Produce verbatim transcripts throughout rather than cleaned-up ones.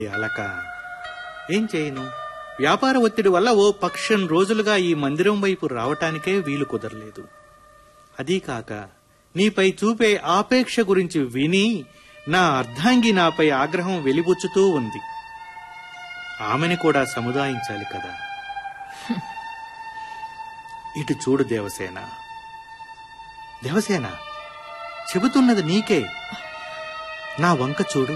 అలక ఏం చేయను, వ్యాపార ఒత్తిడి వల్ల ఓ పక్షం రోజులుగా ఈ మందిరం వైపు రావటానికే వీలు కుదరలేదు. అదీకాక నీపై చూపే ఆపేక్ష గురించి విని నా అర్ధాంగి నాపై ఆగ్రహం వెలిబుచ్చుతూ ఉంది. ఆమెని కూడా సముదాయించాలి కదా. ఇటు చూడు దేవసేన, దేవసేన చెబుతున్నది నీకే. నా వంక చూడు.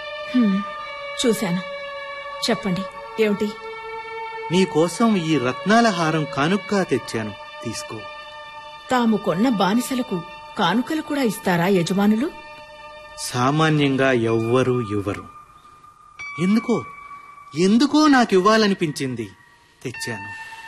చూశాను, చెప్పండి ఏమిటి? నీకోసం ఈ రత్నాల హారం కానుక్కా తెచ్చాను, తీసుకో. తాము కొన్న బానిసలకు కానుకలు కూడా ఇస్తారా యజమానులు? సామాన్యంగా ఎవ్వరూ ఇవ్వరు. ఎందుకో ఎందుకో నాకివ్వాలనిపించింది, తెచ్చాను.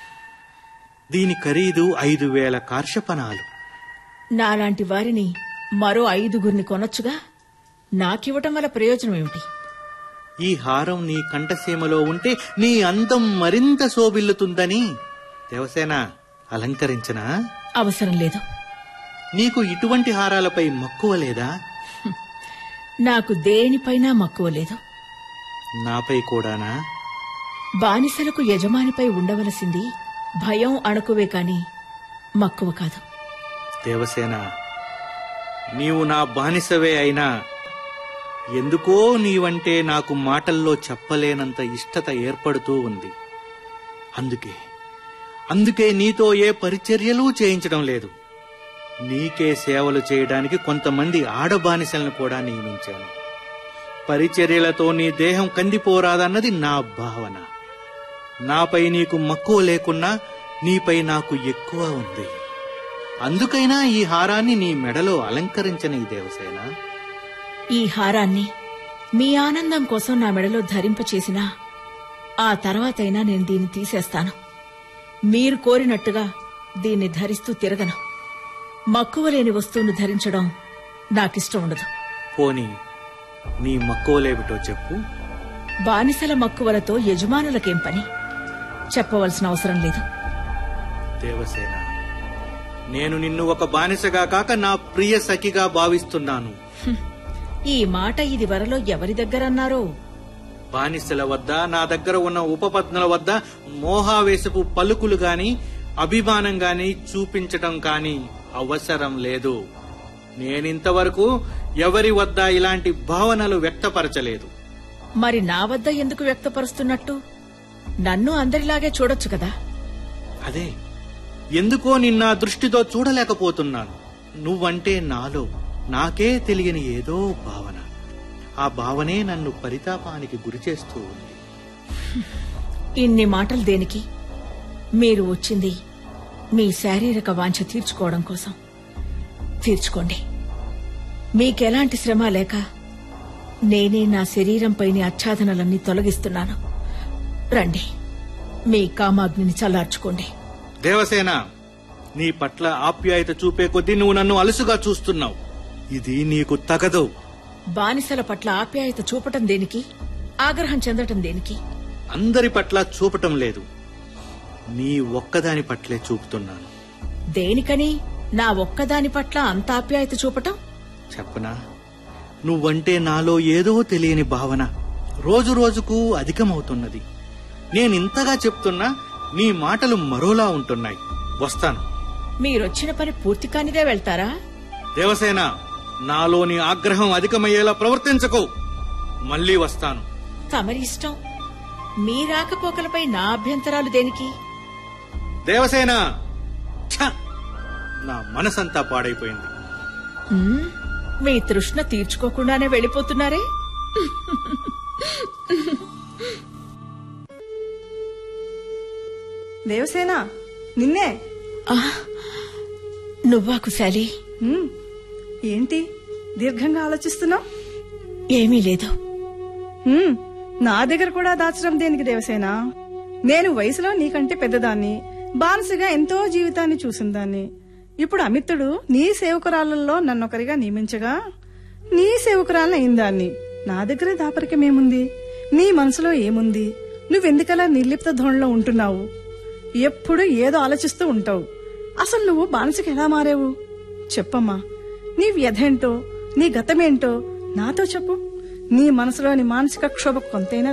దీని ఖరీదు ఐదు వేల కార్షపణాలు. నాలాంటి వారిని మరో ఐదుగురిని కొనొచ్చుగా. నాకివ్వటం వల్ల ప్రయోజనం ఏమిటి? ఈ హారం నీ కంఠసీమలో ఉంటే నీ అందం మరింత శోభిల్లుతుందని దేవసేన అలంకరించనా? అవసరం లేదు. నీకు ఇటువంటి హారాలపై మక్కువ లేదా? నాకు దేనిపైనా మక్కువ లేదు. నాపై కూడానా? బానిసలకు యజమానిపై ఉండవలసింది భయం అణకువే కాని మక్కువ కాదు. దేవసేన, నీవు నా బానిసవే అయినా ఎందుకో నీవంటే నాకు మాటల్లో చెప్పలేనంత ఇష్టత ఏర్పడుతూ ఉంది. అందుకే అందుకే నీతో ఏ పరిచర్యలు చేయించడం లేదు. నీకే సేవలు చేయడానికి కొంతమంది ఆడబానిసలను కూడా నియమించాను. పరిచర్యలతో నీ దేహం కందిపోరాదన్నది నా భావన. నాపై నీకు మక్కువ లేకున్నా నీపై నాకు ఎక్కువ ఉంది. అందుకైనా ఈ హారాన్ని నీ మెడలో అలంకరించని దేవసేన. ఈ హారాన్ని మీ ఆనందం కోసం నా మెడలో ధరింపచేసినా ఆ తర్వాతైనా నేను దీన్ని తీసేస్తాను. మీరు కోరినట్టుగా దీన్ని ధరిస్తూ తిరగను. మక్కువ లేని వస్తువును ధరించడం నాకిష్టం ఉండదు. పోనీ నీ మక్కువలేమిటో చెప్పు. బానిసల మక్కువలతో యజమానులకేం పని? చెప్పవలసిన అవసరం లేదు. దేవసేన, నేను నిన్ను ఒక బానిసగా కాక నా ప్రియ సఖిగా భావిస్తున్నాను. ఈ మాట ఇది వరలో ఎవరి దగ్గరన్నారో? బానిసల వద్ద, నా దగ్గర ఉన్న ఉపపత్నుల వద్ద మోహావేశపు పలుకులు గాని అభిమానం గాని చూపించటం కాని అవసరం లేదు. నేనింతవరకు ఎవరి వద్ద ఇలాంటి భావనలు వ్యక్తపరచలేదు. మరి నా వద్ద ఎందుకు వ్యక్తపరుస్తున్నట్టు? నన్ను అందరిలాగే చూడొచ్చు కదా. అదే, ఎందుకో నిన్న దృష్టితో చూడలేకపోతున్నాను. నువ్వంటే నాలో నాకే తెలియని ఏదో భావన. ఆ భావనే నన్ను పరితాపానికి గురిచేస్తూ ఉంది. ఇన్ని మాటలు దేనికి? మీరు వచ్చింది మీ శారీరక వాంఛ తీర్చుకోవడం కోసం. తీర్చుకోండి. మీకెలాంటి శ్రమ లేక నేనే నా శరీరంపైని ఆచ్ఛాదనలన్నీ తొలగిస్తున్నాను. రండి, మీ కామాగ్నిని చల్లార్చుకోండి. దేవసేన, నీ పట్ల ఆప్యాయత చూపే కొద్దీ నువ్వు నన్ను అలుసుగా చూస్తున్నావు. ఇది నీకు తగదు. బానిసల పట్ల ఆప్యాయత చూపటం దేనికి? ఆగ్రహం చెందటం దేనికి? అందరి పట్ల చూపటం లేదు, నీ ఒక్కదాని పట్లే చూపుతున్నాను. దేనికని నా ఒక్కదాని పట్ల అంత ఆప్యాయత చూపటం? చెప్పనా? నువ్వంటే నాలో ఏదో తెలియని భావన రోజు రోజుకు అధికమవుతున్నది. నేనింతగా చెప్తున్నా నీ మాటలు మరోలా ఉంటున్నాయి. వస్తాను. మీరొచ్చిన పని పూర్తి కానిదే వెళ్తారా? దేవసేన, నాలోని ఆగ్రహం అధికమయ్యేలా ప్రవర్తించకు. మళ్లీ వస్తాను. తమరి ఇష్టం. మీ రాకపోకలపై నా అభ్యంతరాలు దేనికి? దేవసేన, ఛ! నా మనసంతా పాడైపోయింది. మీ తృష్ణ తీర్చుకోకుండానే వెళ్ళిపోతున్నారే. దేవసేన, నిన్నే. నువ్వా కుశాలి? ఏంటి దీర్ఘంగా ఆలోచిస్తున్నావు? ఏమీ లేదు. నా దగ్గర కూడా దాచడం దేనికి దేవసేన? నేను వయసులో నీకంటే పెద్దదాన్ని, బానిసగా ఎంతో జీవితాన్ని చూసిందాన్ని. ఇప్పుడు అమిత్తుడు నీ సేవకురాళ్లలో నన్నొకరిగా నియమించగా నీ సేవకురాలను అయిందాన్ని. నా దగ్గర దాపరికమేముంది? నీ మనసులో ఏముంది? నువ్వెందుకలా నిర్లిప్త ధోరణిలో ఉంటున్నావు? ఎప్పుడు ఏదో ఆలోచిస్తూ ఉంటావు. అసలు నువ్వు బానిసకి ఎలా మారావు? చెప్పమ్మా, నీ వ్యధేంటో నీ గతమేంటో నాతో చెప్పు. నీ మనసులోని మానసిక క్షోభ కొంతైనా